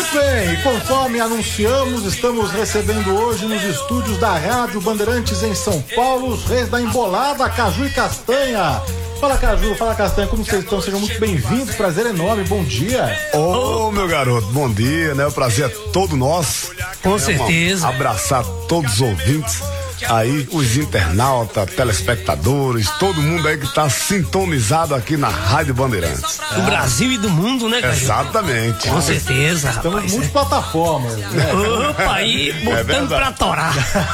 Muito bem, e conforme anunciamos, estamos recebendo hoje nos estúdios da Rádio Bandeirantes em São Paulo os reis da embolada, Caju e Castanha. Fala Caju, fala Castanha, como vocês estão? Sejam muito bem-vindos, prazer enorme, bom dia. Ô, meu garoto, bom dia, né? O prazer é todo nosso. Com certeza. Abraçar todos os ouvintes aí, os internautas, telespectadores, todo mundo aí que tá sintonizado aqui na Rádio Bandeirantes. Do Brasil e do mundo, né, Caju? Exatamente. Com certeza, Estamos rapaz. multiplataformas, né? Opa, aí, botando pra torar.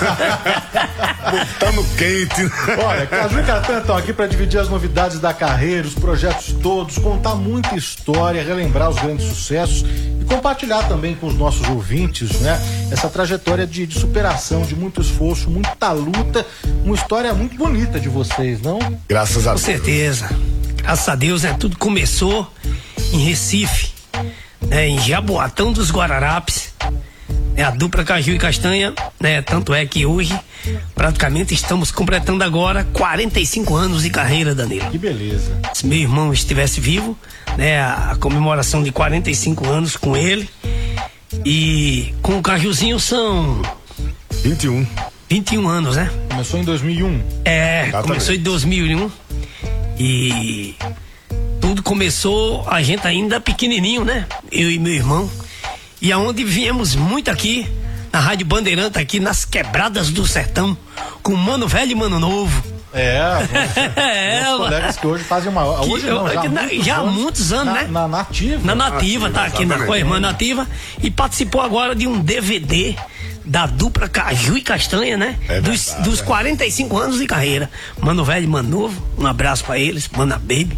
Botando quente. Olha, Caju e Castanha estão aqui para dividir as novidades da carreira, os projetos todos, contar muita história, relembrar os grandes sucessos e compartilhar também com os nossos ouvintes, né? Essa trajetória de superação, de muito esforço, muita luta, uma história muito bonita de vocês, não? Graças a Deus. Com certeza. Graças a Deus, né? Tudo começou em Recife, né? Em Jaboatão dos Guararapes. A dupla Caju e Castanha, né? Tanto é que hoje praticamente estamos completando agora 45 anos de carreira, Danilo. Que beleza. Se meu irmão estivesse vivo, né? A comemoração de 45 anos com ele. E com o Cajuzinho são 21 anos, né? Começou em 2001. Exatamente. Começou em 2001 e tudo começou a gente ainda pequenininho, né? Eu e meu irmão. E aonde viemos muito aqui, na Rádio Bandeirante, aqui nas quebradas do sertão, com Mano Velho e Mano Novo. Os colegas que hoje fazem uma... Hoje não, já há muitos anos, né? Na Nativa. Na Nativa, tá aqui com a irmã Nativa. E participou agora de um DVD da dupla Caju e Castanha, né? Dos 45 anos de carreira. Mano Velho e Mano Novo, um abraço pra eles, Mana Baby.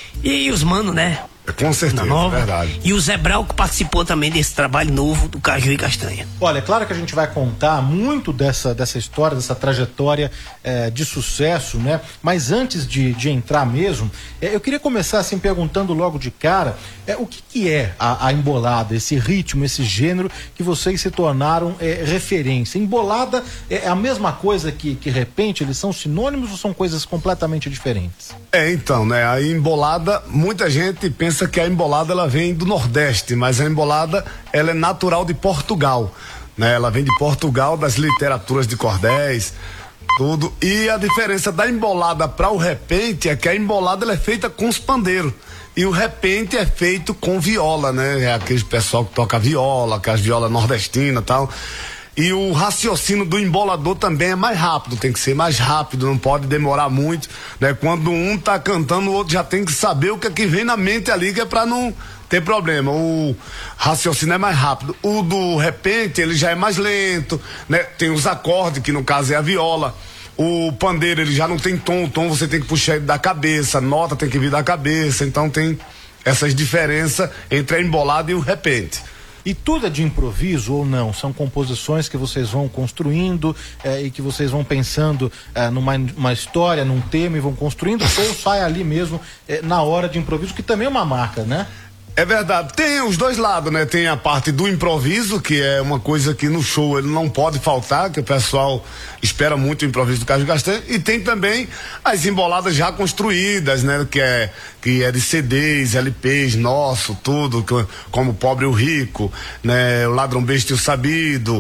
E os Mano, né? Com certeza, Nova, verdade. E o Zé Brau, que participou também desse trabalho novo do Caju e Castanha. Olha, é claro que a gente vai contar muito dessa história, dessa trajetória de sucesso, né? Mas antes de entrar mesmo, eu queria começar assim perguntando logo de cara, o que é a embolada, esse ritmo, esse gênero que vocês se tornaram referência? Embolada é a mesma coisa que repente? Eles são sinônimos ou são coisas completamente diferentes? Então, né? A embolada, muita gente pensa que a embolada ela vem do Nordeste, mas a embolada ela é natural de Portugal, né? Ela vem de Portugal, das literaturas de cordéis, tudo. E a diferença da embolada para o repente é que a embolada ela é feita com os pandeiros e o repente é feito com viola, né? É aquele pessoal que toca viola, que as violas nordestinas e tal. E o raciocínio do embolador também é mais rápido, tem que ser mais rápido, não pode demorar muito, né? Quando um tá cantando, o outro já tem que saber o que é que vem na mente ali, que é pra não ter problema. O raciocínio é mais rápido. O do repente, ele já é mais lento, né? Tem os acordes, que no caso é a viola. O pandeiro, ele já não tem tom, o tom você tem que puxar ele da cabeça, a nota tem que vir da cabeça, então tem essas diferenças entre a embolada e o repente. E tudo é de improviso ou não? São composições que vocês vão construindo e que vocês vão pensando numa história, num tema e vão construindo, ou sai ali mesmo na hora de improviso, que também é uma marca, né? É verdade, tem os dois lados, né? Tem a parte do improviso, que é uma coisa que no show ele não pode faltar, que o pessoal espera muito o improviso do Caju e Castanha, e tem também as emboladas já construídas, né? Que é de CDs, LPs, nosso, tudo, como o Pobre e o Rico, né? O Ladrão Besta e o Sabido,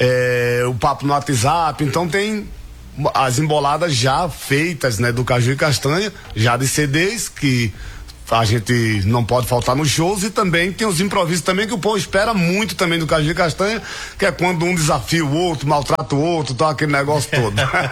o Papo no WhatsApp, então tem as emboladas já feitas, né? Do Caju e Castanha, já de CDs, que a gente não pode faltar nos shows, e também tem os improvisos também que o povo espera muito também do Caju e Castanha, que é quando um desafia o outro, maltrata o outro, tá aquele negócio todo.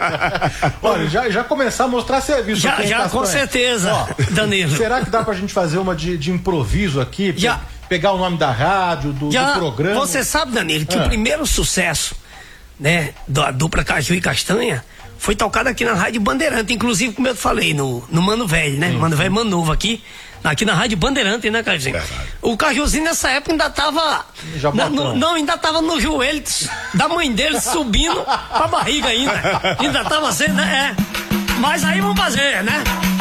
Olha, já começar a mostrar serviço. Já com certeza, Danilo. Será que dá pra gente fazer uma de improviso aqui? Já. Pegar o nome da rádio, do programa? Você sabe, Danilo, que o primeiro sucesso, né, da dupla Caju e Castanha foi tocado aqui na Rádio Bandeirante, inclusive, como eu falei, no Mano Velho, né? Mano Velho, Mano Novo aqui na Rádio Bandeirante, né, Cajuzinho? O Cajuzinho nessa época ainda tava ainda tava no joelho da mãe dele subindo pra barriga ainda tava sendo, né? Mas aí vamos fazer, né?